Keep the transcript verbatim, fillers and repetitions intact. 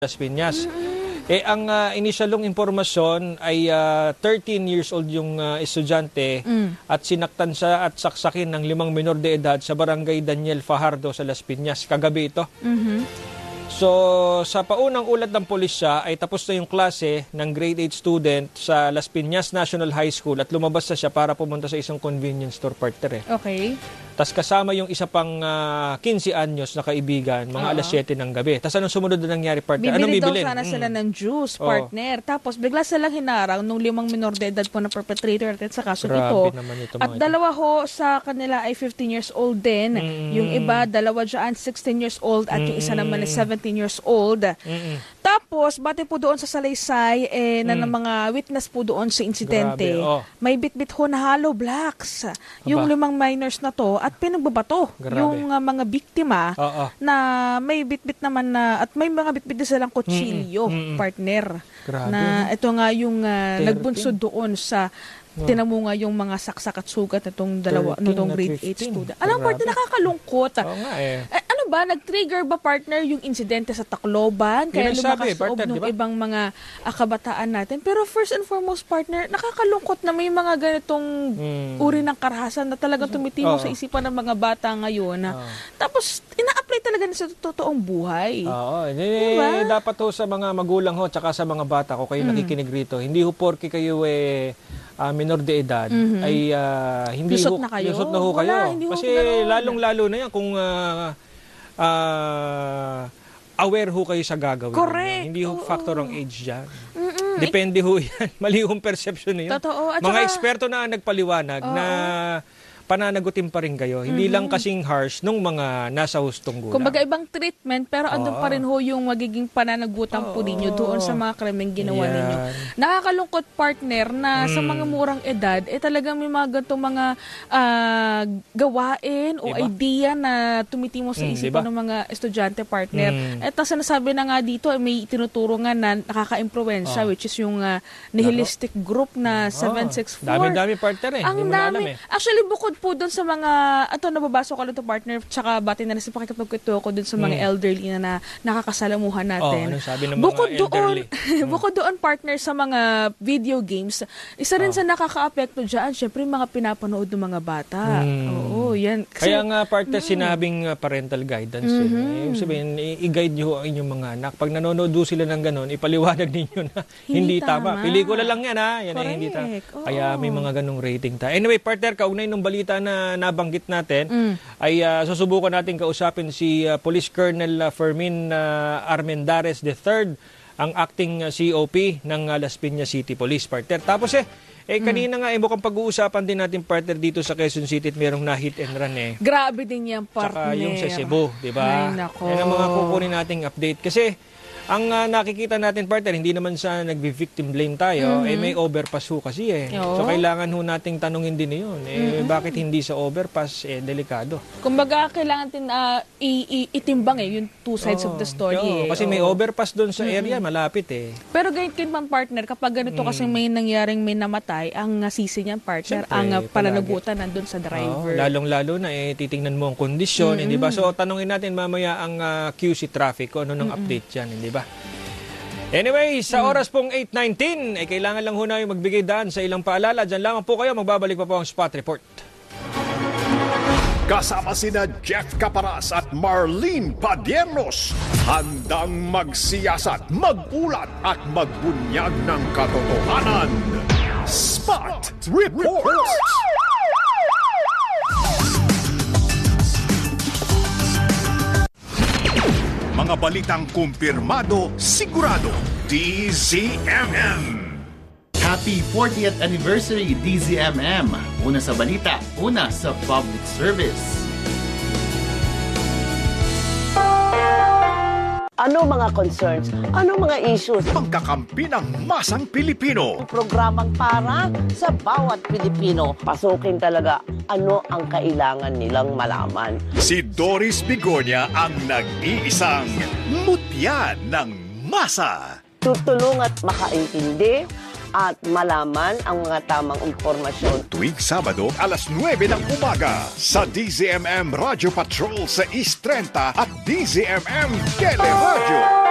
Las Piñas. Eh, ang uh, inisyalong impormasyon ay uh, thirteen years old yung uh, estudyante mm. at sinaktan siya at saksakin ng limang minor de edad sa barangay Daniel Fajardo sa Las Piñas. Kagabi ito. Mm-hmm. So, sa paunang ulat ng pulisya ay tapos na yung klase ng grade eight student sa Las Piñas National High School at lumabas na siya para pumunta sa isang convenience store, partner. Eh. Okay. Tapos kasama yung isa pang uh, fifteen anyos na kaibigan, mga uh-huh. alas siyete ng gabi. Tapos anong sumunod na nangyari, partner? Bibili Anong bibilin? daw sana mm. sila ng juice, partner. Oh. Tapos bigla silang hinarang nung limang minor de edad po na perpetrator natin sa kaso ito. At dalawa ho sa kanila ay fifteen years old din. Mm. Yung iba, dalawa dyan, sixteen years old at mm. yung isa naman ay seventeen years old. Mm. Tapos, bate po doon sa salaysay eh, na mm. ng mga witness po doon sa insidente. Oh. May bitbit ho na hollow blocks. Aba. Yung limang minors na to at pinagbabato Grabe. yung uh, mga biktima oh, oh. na may bitbit naman na at may mga bitbit na silang kutsilyo, mm, mm, partner. Grabe. Na ito nga yung uh, nagbunsod doon sa wow. tinamunga yung mga saksak at sugat nitong dalawa nitong grade eight student. Alam mo, partner, nakakalungkot. Oo nga eh. eh ano ba, nag-trigger ba, partner, yung insidente sa Tacloban? Kaya lumakas loob ng diba? ibang mga uh, kabataan natin. Pero first and foremost, partner, nakakalungkot na may mga ganitong hmm. uri ng karahasan na talagang tumitimo oh. sa isipan ng mga bata ngayon. Oh. Tapos, ina-apply talaga na sa totoong buhay. Oo. Diba? Dapat ho sa mga magulang ho, tsaka sa mga bata ko, kayo hmm. nakikinig rito. Hindi ho porke kayo eh, uh, minor de edad, mm-hmm. ay uh, hindi lusot ho, na kayo. Lusot na ho kayo. Wala, Kasi lalong-lalo na yan kung uh, uh, aware ho kayo sa gagawin. Correct. Hindi ho factor ang age dyan. Mm-mm. Depende ho yan. Mali hong perception na yun. Totoo. At mga saka, eksperto na nagpaliwanag oh, na pananagutin pa rin kayo. Hindi mm-hmm. lang kasing harsh nung mga nasa hustong gulang. Kumbaga ibang treatment, pero andun oh. pa rin ho yung magiging pananagutan oh. po ninyo doon sa mga krimeng ginawa yeah. ninyo. Nakakalungkot, partner, na mm. sa mga murang edad, eh talagang may mga ganitong mga uh, gawain o diba? idea na tumitimo sa mm, isipan diba? ng mga estudyante, partner. Mm. At ang sinasabi na nga dito, may tinuturo nga na nakaka-impluwensya, oh. which is yung uh, nihilistic group na oh. seven six four. Dami-dami, partner eh. Ang Hindi mo dami. na alam eh. Actually, bukod po doon sa mga, ito nababasa ko lang ito, partner, tsaka bati na rin sa pakikipagkwento ko doon sa mga mm. elderly na, na nakakasalamuhan natin. Oh, anong sabi ng bukod mga elderly? Doon, bukod doon, partner, sa mga video games, isa rin oh. sa nakaka-apekto dyan, syempre mga pinapanood ng mga bata. Mm. Oo, yan. Kasi, kaya nga, partner, mm. sinabing parental guidance. Mm-hmm. Yung sabihin, i-guide nyo ang inyong mga anak. Pag nanonood sila ng ganon, ipaliwanag ninyo na hindi, hindi tama. tama. Pelikula lang yan, ha? Yan ay hindi tama. Oh. Kaya may mga ganong rating tayo. Anyway, partner, kaugnay ng balita na nabanggit natin mm. ay uh, susubukan natin kausapin si uh, Police Colonel uh, Fermin uh, Armendares the third, ang acting uh, C O P ng uh, Las Piñas City Police, partner. Tapos eh, eh kanina mm. nga eh mukhang pag-uusapan din natin, partner, dito sa Quezon City at merong na-hit and run eh. Grabe din yan, partner. Saka yung sa Cebu, di ba? Yan ang mga kukunin nating update. Kasi ang uh, nakikita natin, partner, hindi naman sa nagbi-victim blame tayo, mm-hmm. eh may overpass ho kasi eh. Oo. So kailangan ho nating tanungin din yun. Eh mm-hmm. bakit hindi sa overpass? Eh delikado. Kumbaga kailangan din uh, itimbang eh yung two sides oh. of the story. Oo, eh. Kasi oh. may overpass doon sa area, mm-hmm. malapit eh. Pero ganyan kin man, partner, kapag ganito mm. kasi may nangyaring may namatay, ang sisi niyan, partner, Siyempre, ang uh, pananagutan nandun sa driver. Oh, lalong-lalo na eh titingnan mo ang kondisyon, mm-hmm. eh, di ba? So tanungin natin mamaya ang uh, Q C traffic kung ano nang mm-hmm. update diyan, di ba? Anyway, sa oras pong eight nineteen, eh, kailangan lang ho na yung magbigay daan sa ilang paalala. Diyan lamang po kayo, magbabalik pa po ang Spot Report. Kasama sina Jeff Caparas at Marlene Padiernos, handang magsiyasat, magulat at magbunyag ng katotohanan. Spot Report! Mga balitang kumpirmado, sigurado, D Z M M. Happy fortieth anniversary, D Z M M. Una sa balita, una sa public service. Ano mga concerns? Ano mga issues? Pagkakampi ng masang Pilipino. Programang para sa bawat Pilipino. Pasukin talaga ano ang kailangan nilang malaman. Si Doris Bigonia ang nag-iisang mutya ng masa. Tutulong at makaintindi at malaman ang mga tamang impormasyon. Tuwing Sabado, alas nuwebe ng umaga sa D Z M M Radio Patrol sa East thirty at D Z M M Teleradyo.